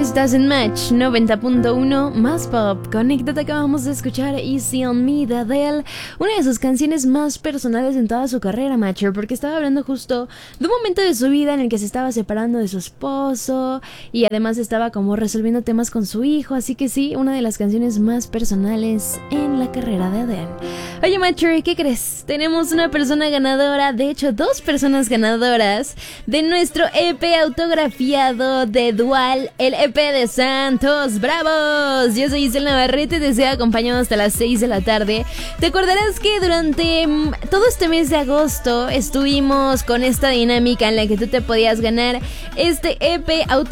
Estás en Match 90.1 más pop. Conéctate, acabamos de escuchar Easy on Me de Adele, una de sus canciones más personales en toda su carrera, Matcher, porque estaba hablando justo de un momento de su vida en el que se estaba separando de su esposo y además estaba como resolviendo temas con su hijo, así que sí, una de las canciones más personales en la carrera de Adele. Oye, Matcher, ¿qué crees? Tenemos una persona ganadora, de hecho 2 personas ganadoras de nuestro EP autografiado de Dual, el EP de Santos. ¡Bravos! Yo soy Isel Navarrete, te deseo acompañado hasta las 6 de la tarde. Te acordarás que durante todo este mes de agosto estuvimos con esta dinámica en la que tú te podías ganar este EP